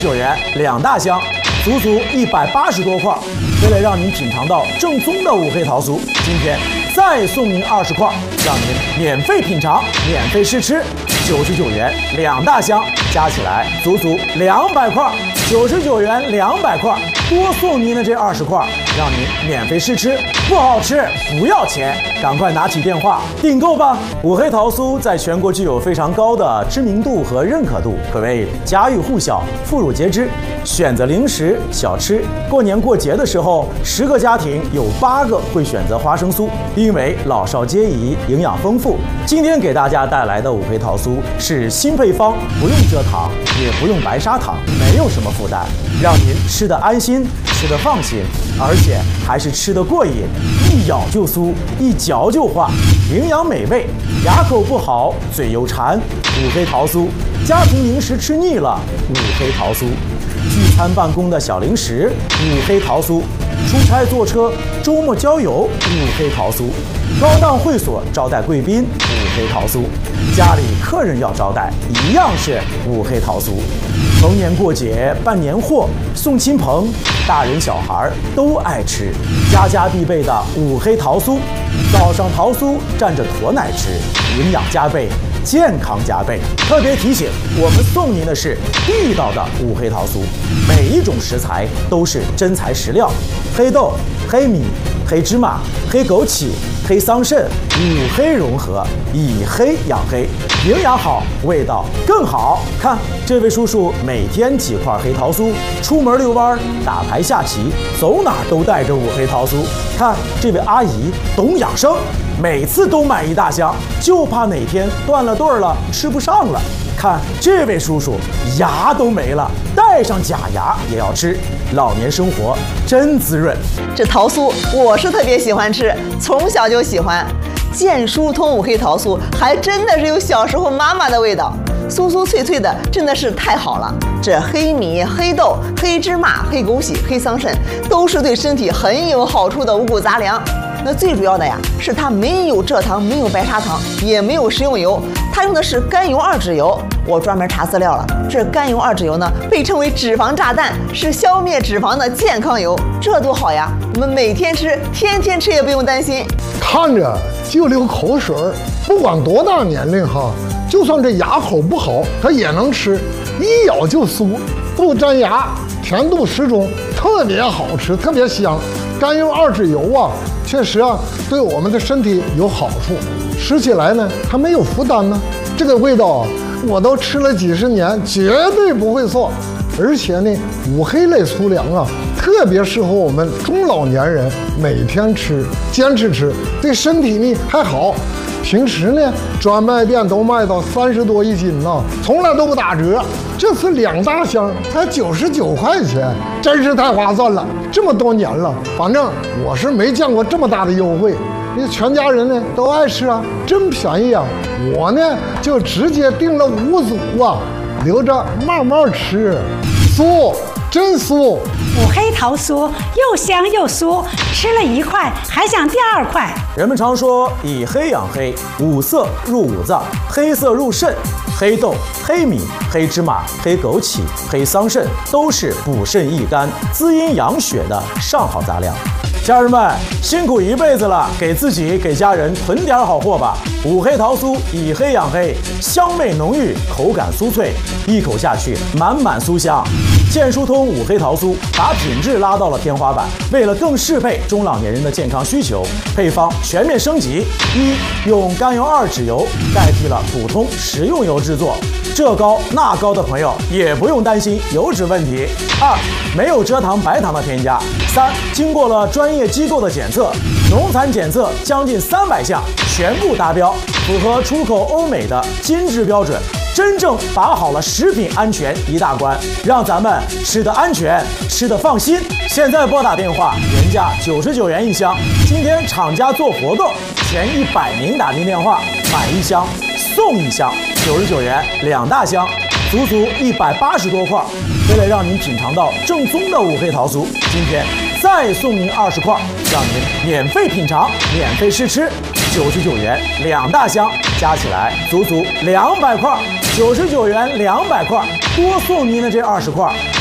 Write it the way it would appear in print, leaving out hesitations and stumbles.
9元2大箱，足足180多块。为了让您品尝到正宗的五黑桃酥，今天再送您20块，让您免费品尝、免费试吃。99元2大箱，加起来足足200块。99元200块，多送您的这20块，让您免费试吃，不好吃不要钱，赶快拿起电话订购吧！五黑桃酥在全国具有非常高的知名度和认可度，可谓家喻户晓、妇孺皆知。选择零食小吃，过年过节的时候，10个家庭有8个会选择花生酥，因为老少皆宜，营养丰富。今天给大家带来的五黑桃酥是新配方，不用蔗糖，也不用白砂糖，没有什么负担，让您吃得安心，吃得放心，而且还是吃得过瘾，一咬就酥，一嚼就化，营养美味，牙口不好，嘴又馋。五黑桃酥，家庭零食吃腻了，五黑桃酥；聚餐办公的小零食，五黑桃酥；出差坐车，周末郊游，五黑桃酥；高档会所招待贵宾，五黑桃酥；家里客人要招待，一样是五黑桃酥。逢年过节办年货，送亲朋，大人小孩都爱吃，家家必备的五黑桃酥。早上桃酥蘸着驼奶吃，营养加倍，健康加倍。特别提醒，我们送您的是地道的五黑桃酥，每一种食材都是真材实料，黑豆、黑米、黑芝麻、黑枸杞、黑桑葚，五黑融合，以黑养黑，营养好，味道更好。看这位叔叔每天几块黑桃酥，出门遛弯、打牌下棋，走哪都带着五黑桃酥。看这位阿姨懂养生，每次都买一大箱，就怕哪天断了顿了，吃不上了。看这位叔叔牙都没了，带上假牙也要吃，老年生活真滋润。 这桃酥我是特别喜欢吃，从小就喜欢。健疏通五黑桃酥还真的是有小时候妈妈的味道，酥酥脆脆的，真的是太好了。这黑米、黑豆、黑芝麻、黑枸杞、黑桑葚都是对身体很有好处的五谷杂粮。那最主要的呀，是它没有蔗糖，没有白砂糖，也没有食用油，它用的是甘油二酯油。我专门查资料了，这甘油二酯油呢，被称为脂肪炸弹，是消灭脂肪的健康油，这多好呀！我们每天吃，天天吃也不用担心。 看着就流口水，不管多大年龄哈，就算这牙口不好，它也能吃，一咬就酥，不粘牙，甜度适中，特别好吃，特别香。甘油二酯油啊，确实啊，对我们的身体有好处，吃起来呢还没有负担呢。这个味道啊，我都吃了几十年，绝对不会错。而且呢，五黑类粗粮啊，特别适合我们中老年人每天吃，坚持吃，对身体呢还好。平时呢，专卖店都卖到30多一斤呢，从来都不打折。这次2大箱才99块钱，真是太划算了。这么多年了，反正我是没见过这么大的优惠。你全家人呢都爱吃啊，真便宜啊！我呢就直接订了5组啊，留着慢慢吃。酥，真酥！ 五黑桃酥又香又酥，吃了1块还想第2块。 人们常说以黑养黑，五色入五脏，黑色入肾。黑豆、黑米、黑芝麻、黑枸杞、黑桑葚都是补肾益肝、滋阴养血的上好杂粮。家人们辛苦一辈子了，给自己给家人囤点好货吧。五黑桃酥以黑养黑，香味浓郁，口感酥脆，一口下去满满酥香。健疏通五黑桃酥把品质拉到了天花板，为了更适配中老年人的健康需求，配方全面升级：用甘油二酯油代替了普通食用油制作，这高那高的朋友也不用担心油脂问题。没有蔗糖、白糖的添加。经过了专业机构的检测，农残检测将近300项，全部达标，符合出口欧美的金质标准，真正把好了食品安全一大关，让咱们吃得安全，吃得放心。现在拨打电话，原价99元一箱，今天厂家做活动，前100名打进电话买1箱送1箱，99元2大箱，足足180多块。为了让您品尝到正宗的五黑桃酥，今天再送您20块，让您免费品尝、免费试吃，99元2大箱，加起来足足200块。 99元200块，多送您的这20块，